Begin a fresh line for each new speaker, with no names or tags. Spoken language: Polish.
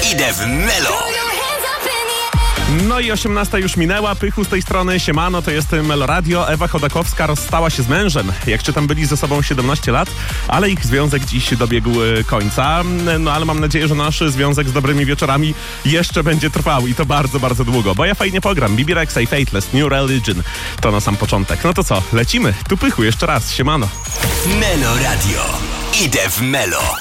Idę w Melo.
No i 18 już minęła, Pychu z tej strony, siemano, to jest Melo Radio. Ewa Chodakowska rozstała się z mężem. Jak czytam, byli ze sobą 17 lat, ale ich związek dziś dobiegł końca. No ale mam nadzieję, że nasz związek z dobrymi wieczorami jeszcze będzie trwał i to bardzo, bardzo długo, bo ja fajnie pogram. Bibi Rexha i Faithless, New Religion. To na sam początek. No to co, lecimy. Tu Pychu jeszcze raz, siemano.
Melo Radio. Idę w Melo.